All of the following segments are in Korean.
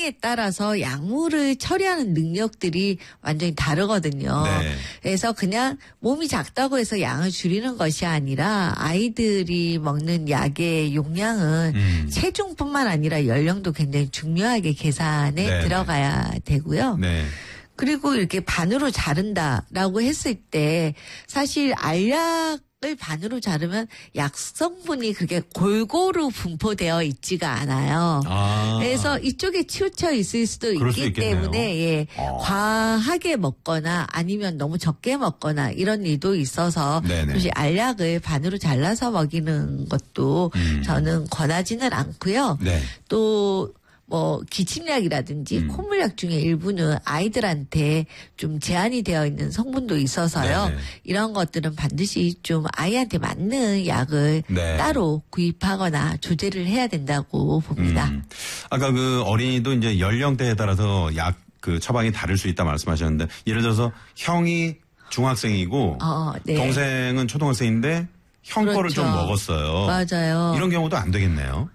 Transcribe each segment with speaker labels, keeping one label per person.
Speaker 1: 고령에 따라서 약물을 처리하는 능력들이 완전히 다르거든요.
Speaker 2: 네.
Speaker 1: 그래서 그냥 몸이 작다고 해서 양을 줄이는 것이 아니라 아이들이 먹는 약의 용량은 체중뿐만 아니라 연령도 굉장히 중요하게 계산에
Speaker 2: 네.
Speaker 1: 들어가야 되고요.
Speaker 2: 네.
Speaker 1: 그리고 이렇게 반으로 자른다라고 했을 때 사실 알약을 반으로 자르면 약 성분이 그렇게 골고루 분포되어 있지가 않아요. 그래서 이쪽에 치우쳐 있을 수도
Speaker 2: 그럴 수
Speaker 1: 있기
Speaker 2: 있겠네요.
Speaker 1: 때문에 예, 과하게 먹거나 아니면 너무 적게 먹거나 이런 일도 있어서
Speaker 2: 네네.
Speaker 1: 사실 알약을 반으로 잘라서 먹이는 것도 저는 권하지는 않고요.
Speaker 2: 네.
Speaker 1: 또 뭐 기침약이라든지 콧물약 중에 일부는 아이들한테 좀 제한이 되어 있는 성분도 있어서요.
Speaker 2: 네네.
Speaker 1: 이런 것들은 반드시 좀 아이한테 맞는 약을
Speaker 2: 네.
Speaker 1: 따로 구입하거나 조제를 해야 된다고 봅니다.
Speaker 2: 아까 그 어린이도 이제 연령대에 따라서 약 그 처방이 다를 수 있다 말씀하셨는데 예를 들어서 형이 중학생이고
Speaker 1: 네.
Speaker 2: 동생은 초등학생인데 형 거를
Speaker 1: 그렇죠.
Speaker 2: 좀 먹었어요.
Speaker 1: 맞아요.
Speaker 2: 이런 경우도 안 되겠네요.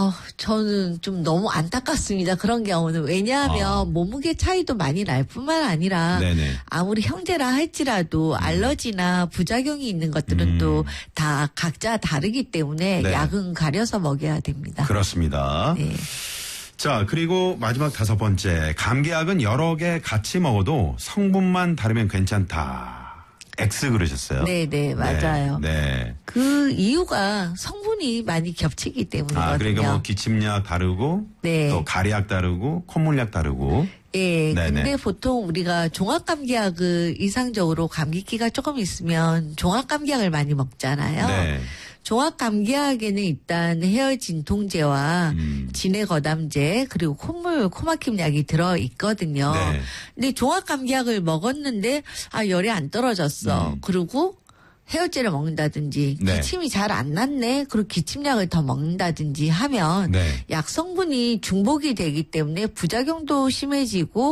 Speaker 1: 저는 좀 너무 안타깝습니다. 그런 경우는. 왜냐하면 몸무게 차이도 많이 날 뿐만 아니라
Speaker 2: 네네.
Speaker 1: 아무리 형제라 할지라도 알러지나 부작용이 있는 것들은 또 다 각자 다르기 때문에
Speaker 2: 네.
Speaker 1: 약은 가려서 먹여야 됩니다.
Speaker 2: 그렇습니다.
Speaker 1: 네.
Speaker 2: 자, 그리고 마지막 5번째. 감기약은 여러 개 같이 먹어도 성분만 다르면 괜찮다. X 그러셨어요?
Speaker 1: 네, 맞아요.
Speaker 2: 네.
Speaker 1: 그 이유가 성분이 많이 겹치기 때문이거든요.
Speaker 2: 그러니까 뭐 기침약 다르고
Speaker 1: 네.
Speaker 2: 또 가래약 다르고 콧물약 다르고
Speaker 1: 예,
Speaker 2: 네네.
Speaker 1: 근데 보통 우리가 종합감기약을 일상적으로 감기기가 조금 있으면 종합감기약을 많이 먹잖아요.
Speaker 2: 네.
Speaker 1: 종합감기약에는 일단 헤어 진통제와 진해거담제 그리고 콧물 코막힘 약이 들어 있거든요.
Speaker 2: 네.
Speaker 1: 근데 종합감기약을 먹었는데 열이 안 떨어졌어. 그리고 헤어제를 먹는다든지
Speaker 2: 네.
Speaker 1: 기침이 잘 안 났네. 그리고 기침약을 더 먹는다든지 하면
Speaker 2: 네.
Speaker 1: 약 성분이 중복이 되기 때문에 부작용도 심해지고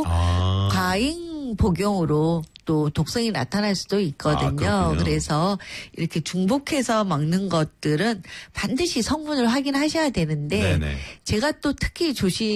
Speaker 1: 과잉 복용으로 또 독성이 나타날 수도 있거든요.
Speaker 2: 그렇군요.
Speaker 1: 그래서 이렇게 중복해서 먹는 것들은 반드시 성분을 확인하셔야 되는데
Speaker 2: 네네.
Speaker 1: 제가 또 특히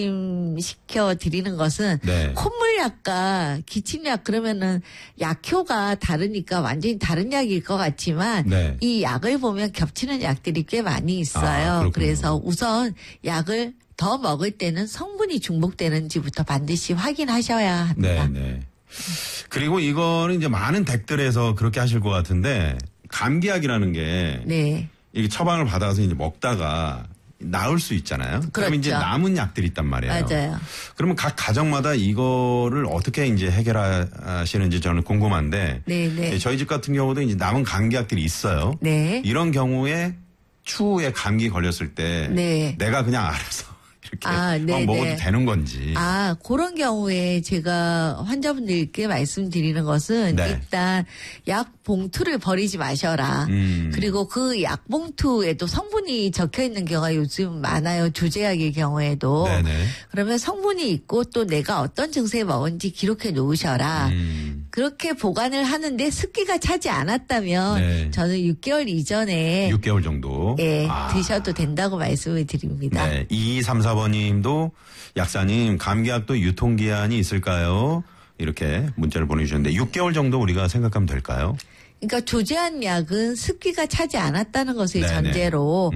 Speaker 1: 조심시켜 드리는 것은
Speaker 2: 네.
Speaker 1: 콧물약과 기침약 그러면은 약효가 다르니까 완전히 다른 약일 것 같지만
Speaker 2: 네.
Speaker 1: 이 약을 보면 겹치는 약들이 꽤 많이 있어요.
Speaker 2: 그렇군요.
Speaker 1: 그래서 우선 약을 더 먹을 때는 성분이 중복되는지부터 반드시 확인하셔야 합니다.
Speaker 2: 네. 그리고 이거는 이제 많은 댁들에서 그렇게 하실 것 같은데 감기약이라는 게
Speaker 1: 네.
Speaker 2: 이게 처방을 받아서 이제 먹다가 나을 수 있잖아요. 그럼
Speaker 1: 그렇죠.
Speaker 2: 이제 남은 약들이 있단 말이에요.
Speaker 1: 맞아요.
Speaker 2: 그러면 각 가정마다 이거를 어떻게 이제 해결하시는지 저는 궁금한데
Speaker 1: 네.
Speaker 2: 저희 집 같은 경우도 이제 남은 감기약들이 있어요.
Speaker 1: 네.
Speaker 2: 이런 경우에 추후에 감기 걸렸을 때
Speaker 1: 네.
Speaker 2: 내가 그냥 알아서 이렇게
Speaker 1: 네,
Speaker 2: 먹어도
Speaker 1: 네.
Speaker 2: 되는 건지.
Speaker 1: 그런 경우에 제가 환자분들께 말씀드리는 것은
Speaker 2: 네.
Speaker 1: 일단 약 봉투를 버리지 마셔라. 그리고 그 약 봉투에도 성분이 적혀 있는 경우가 요즘 많아요. 조제약의 경우에도.
Speaker 2: 네네.
Speaker 1: 그러면 성분이 있고 또 내가 어떤 증세에 먹은지 기록해 놓으셔라. 그렇게 보관을 하는데 습기가 차지 않았다면
Speaker 2: 네.
Speaker 1: 저는 6개월 이전에
Speaker 2: 6개월 정도.
Speaker 1: 드셔도 된다고 말씀을 드립니다.
Speaker 2: 네. 2234번님도 약사님 감기약도 유통기한이 있을까요? 이렇게 문자를 보내주셨는데 6개월 정도 우리가 생각하면 될까요?
Speaker 1: 그러니까 조제한 약은 습기가 차지 않았다는 것을
Speaker 2: 네네.
Speaker 1: 전제로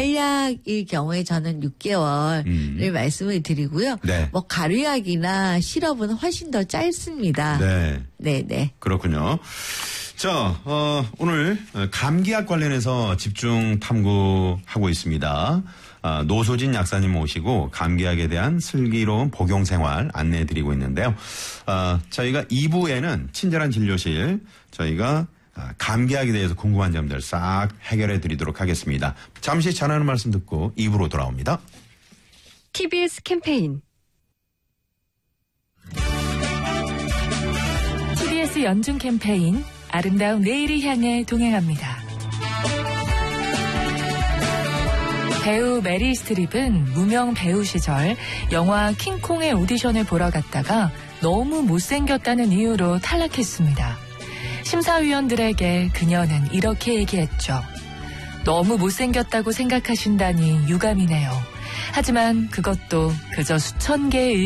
Speaker 1: 알약일 경우에 저는 6개월을 말씀을 드리고요.
Speaker 2: 네.
Speaker 1: 뭐 가루약이나 시럽은 훨씬 더 짧습니다. 네.
Speaker 2: 그렇군요. 자, 오늘 감기약 관련해서 집중 탐구하고 있습니다. 노소진 약사님 모시고 감기약에 대한 슬기로운 복용 생활 안내해 드리고 있는데요. 저희가 2부에는 친절한 진료실 저희가 감기약에 대해서 궁금한 점들 싹 해결해 드리도록 하겠습니다. 잠시 전하는 말씀 듣고 2부로 돌아옵니다.
Speaker 3: TBS 캠페인
Speaker 4: TBS 연중 캠페인 아름다운 내일을 향해 동행합니다. 배우 메릴 스트립은 무명 배우 시절 영화 킹콩의 오디션을 보러 갔다가 너무 못생겼다는 이유로 탈락했습니다. 심사위원들에게 그녀는 이렇게 얘기했죠. 너무 못생겼다고 생각하신다니 유감이네요. 하지만 그것도 그저 수천 개의